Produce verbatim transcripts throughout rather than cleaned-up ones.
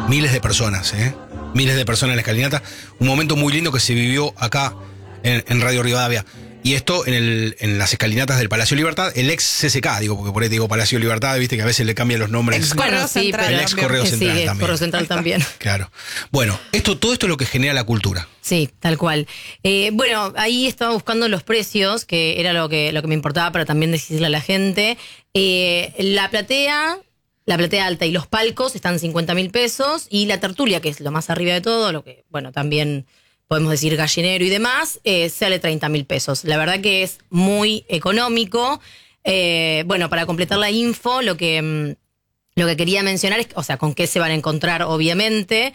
Miles de personas, ¿eh? Miles de personas en la escalinata. Un momento muy lindo que se vivió acá en, en Radio Rivadavia. Y esto en, el, en las escalinatas del Palacio Libertad, el ex C C K, digo, porque por ahí te digo Palacio Libertad, viste que a veces le cambian los nombres. Ex Correo Bueno, sí, Central. pero el ex Correo que Central sigue, también. Correo Central también. Claro. Bueno, esto, todo esto es lo que genera la cultura. Sí, tal cual. Eh, bueno, ahí estaba buscando los precios, que era lo que, lo que me importaba para también decirle a la gente. Eh, la platea, la platea alta y los palcos están cincuenta mil pesos, y la tertulia, que es lo más arriba de todo, lo que, bueno, también podemos decir gallinero y demás, eh, sale treinta mil pesos. La verdad que es muy económico. Eh, bueno, para completar la info, lo que, lo que quería mencionar es, o sea, con qué se van a encontrar, obviamente.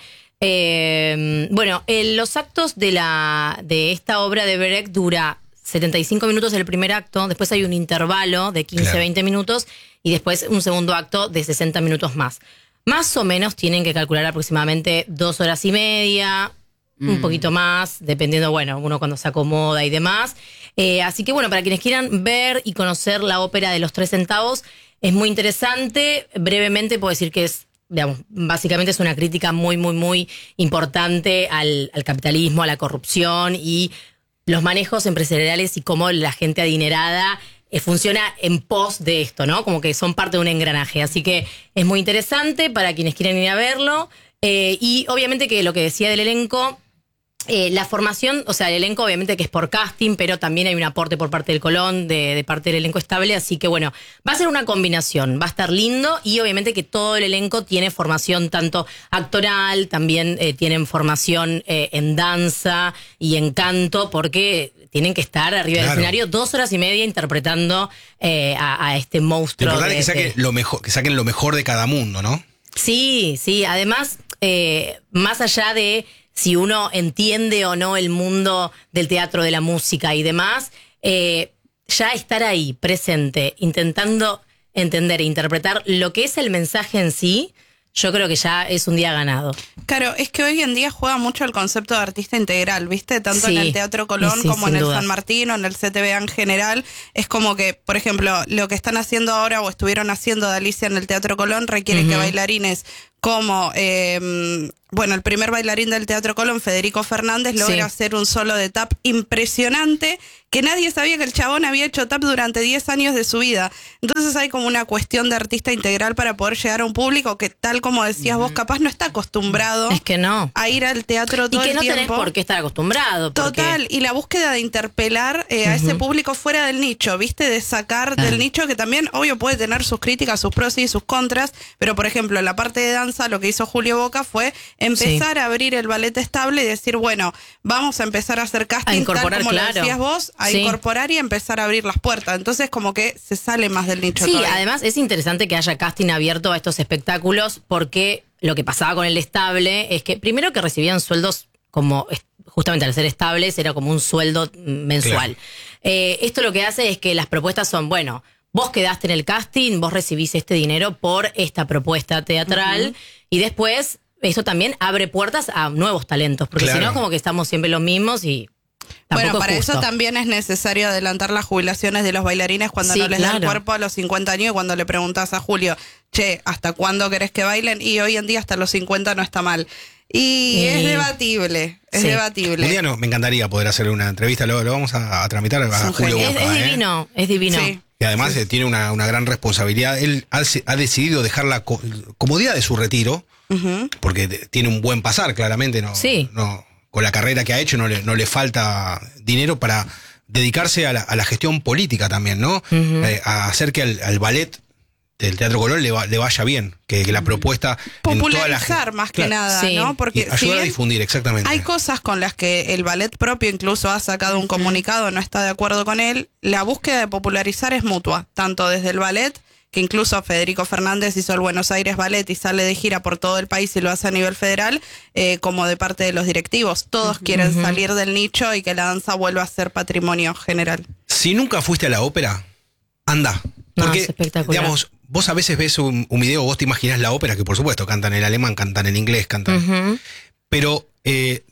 Eh, bueno, en los actos de, la, de esta obra de Brecht dura setenta y cinco minutos el primer acto, después hay un intervalo de quince a Claro. veinte minutos y después un segundo acto de sesenta minutos más. Más o menos tienen que calcular aproximadamente dos horas y media, un poquito más, dependiendo, bueno, uno cuando se acomoda y demás. Eh, así que bueno, para quienes quieran ver y conocer la ópera de los tres centavos, es muy interesante. Brevemente puedo decir que es, digamos, básicamente es una crítica muy, muy, muy importante al, al capitalismo, a la corrupción y los manejos empresariales y cómo la gente adinerada eh, funciona en pos de esto, ¿no? Como que son parte de un engranaje. Así que es muy interesante para quienes quieran ir a verlo. Eh, y obviamente que lo que decía del elenco, eh, la formación, o sea, el elenco obviamente que es por casting, pero también hay un aporte por parte del Colón, de, de parte del elenco estable, así que bueno, va a ser una combinación, va a estar lindo y obviamente que todo el elenco tiene formación tanto actoral, también eh, tienen formación eh, en danza y en canto, porque tienen que estar arriba Claro. del escenario dos horas y media interpretando eh, a, a este Lo monstruo. importante de- es que saquen, de- lo mejor, que saquen lo mejor de cada mundo, ¿no? Sí, sí, además, eh, más allá de si uno entiende o no el mundo del teatro, de la música y demás, eh, ya estar ahí, presente, intentando entender e interpretar lo que es el mensaje en sí, yo creo que ya es un día ganado. Claro, es que hoy en día juega mucho el concepto de artista integral, ¿viste? Tanto Sí, en el Teatro Colón sí, como en sin el dudas. San Martín o en el C T V A en general. Es como que, por ejemplo, lo que están haciendo ahora o estuvieron haciendo de Alicia en el Teatro Colón requiere Ujú. que bailarines como, eh, bueno, el primer bailarín del Teatro Colón, Federico Fernández, logra Sí. hacer un solo de tap impresionante, que nadie sabía que el chabón había hecho tap durante diez años de su vida. Entonces hay como una cuestión de artista integral para poder llegar a un público que, tal como decías vos, capaz no está acostumbrado Es que no. a ir al teatro Y todo que el no tenés tiempo. por qué estar acostumbrado. porque- Total, y la búsqueda de interpelar eh, a ese público fuera del nicho, ¿viste? De sacar del nicho, que también, obvio, puede tener sus críticas, sus pros y sus contras, pero por ejemplo, en la parte de danza, lo que hizo Julio Boca fue empezar a abrir el ballet estable y decir, bueno, vamos a empezar a hacer casting, A incorporar, tal como claro. lo decías vos, a Sí. incorporar y empezar a abrir las puertas. Entonces, como que se sale más del nicho. Sí, todavía. además es interesante que haya casting abierto a estos espectáculos, porque lo que pasaba con el estable es que primero que recibían sueldos como, est- justamente al ser estables, era como un sueldo mensual. Claro. Eh, esto lo que hace es que las propuestas son, bueno, vos quedaste en el casting, vos recibís este dinero por esta propuesta teatral, y después esto también abre puertas a nuevos talentos, porque Claro. si no como que estamos siempre los mismos y tampoco Bueno, para es justo. eso también es necesario adelantar las jubilaciones de los bailarines cuando Sí, no les da el claro. cuerpo a los cincuenta años, y cuando le preguntás a Julio, che, ¿hasta cuándo querés que bailen? Y hoy en día hasta los cincuenta no está mal. Y Y- es debatible, es Sí. debatible. Un día no, me encantaría poder hacer una entrevista, lo, lo vamos a, a tramitar a un Julio genio. es, Boca, es ¿eh? divino, es divino. Sí. Y además eh, tiene una, una gran responsabilidad. Él ha, ha decidido dejar la co- comodidad de su retiro, Ujú. porque de- tiene un buen pasar, claramente. No, Sí. no, con la carrera que ha hecho no le, no le falta dinero para dedicarse a la, a la gestión política también, ¿no? Ujú. Eh, a hacer que al, al ballet del Teatro Colón le, va- le vaya bien, que, que la propuesta en toda la Popularizar gen- más Claro. que nada, Sí. ¿no? Y Porque si ayudar a bien difundir, exactamente. hay cosas con las que el ballet propio incluso ha sacado un comunicado, no está de acuerdo con él, la búsqueda de popularizar es mutua, tanto desde el ballet, que incluso Federico Fernández hizo el Buenos Aires Ballet y sale de gira por todo el país y lo hace a nivel federal, eh, como de parte de los directivos. Todos quieren Ujú. salir del nicho y que la danza vuelva a ser patrimonio general. Si nunca fuiste a la ópera, anda. No, Porque, es espectacular. digamos, vos a veces ves un, un video, vos te imaginás la ópera, que por supuesto cantan en alemán, cantan en inglés, cantan. Ujú. Pero eh,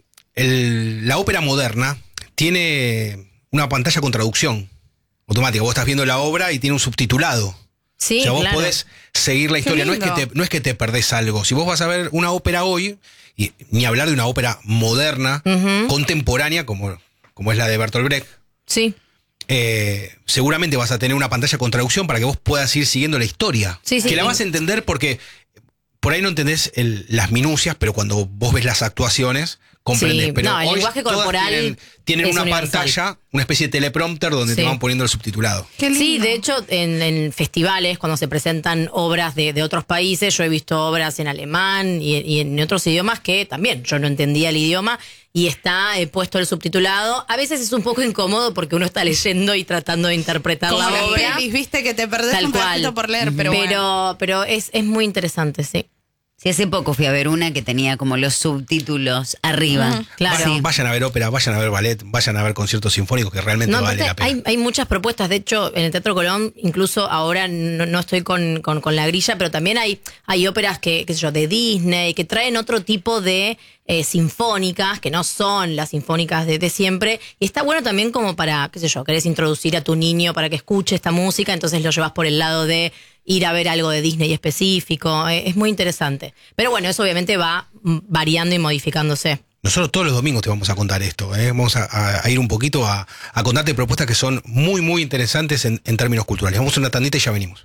el- la ópera moderna tiene una pantalla con traducción automática. Vos estás viendo la obra y tiene un subtitulado. Sí, o sea, vos claro. podés seguir la historia. No es, que lindo. te, no es que te perdés algo. Si vos vas a ver una ópera hoy, y ni hablar de una ópera moderna, Ujú. contemporánea, como, como es la de Bertolt Brecht, Sí. eh, seguramente vas a tener una pantalla con traducción para que vos puedas ir siguiendo la historia. Sí, sí, que la y- vas a entender porque por ahí no entendés el- las minucias, pero cuando vos ves las actuaciones, comprendés. Sí, pero no, el hoy lenguaje todas corporal tienen, tienen es una universal. pantalla, una especie de teleprompter donde Sí. te van poniendo el subtitulado. Qué lindo. Sí, de hecho, en, en festivales, cuando se presentan obras de, de otros países, yo he visto obras en alemán y, y en otros idiomas que también yo no entendía el idioma y está eh, puesto el subtitulado. A veces es un poco incómodo porque uno está leyendo y tratando de interpretar Como la las obra. pelis, viste que te perdés Tal un cual. pedacito por leer, pero, Pero, bueno. pero es, es muy interesante, sí. Sí, hace poco fui a ver una que tenía como los subtítulos arriba. Ujú, claro. Vayan, vayan a ver ópera, vayan a ver ballet, vayan a ver conciertos sinfónicos que realmente No, vale aparte, la pena. hay, hay muchas propuestas. De hecho, en el Teatro Colón, incluso ahora no, no estoy con, con, con la grilla, pero también hay, hay óperas que, qué sé yo, de Disney, que traen otro tipo de eh, sinfónicas, que no son las sinfónicas de, de siempre. Y está bueno también como para, qué sé yo, querés introducir a tu niño para que escuche esta música, entonces lo llevas por el lado de ir a ver algo de Disney específico. Eh, es muy interesante. Pero bueno, eso obviamente va mm, variando y modificándose. Nosotros todos los domingos te vamos a contar esto. ¿eh? Vamos a, a- a ir un poquito a, a contarte propuestas que son muy, muy interesantes en, en términos culturales. Vamos a una tandita y ya venimos.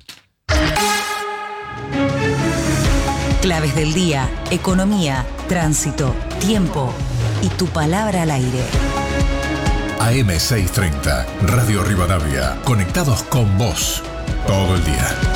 Claves del día, economía, tránsito, tiempo y tu palabra al aire. A M seiscientos treinta, Radio Rivadavia, conectados con vos todo el día.